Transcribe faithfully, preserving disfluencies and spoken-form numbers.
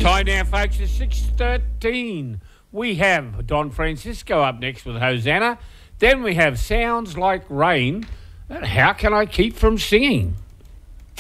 Time now, folks, is six thirteen. We have Don Francisco up next with Hosanna. Then we have Sounds Like Rain. And How Can I Keep From Singing?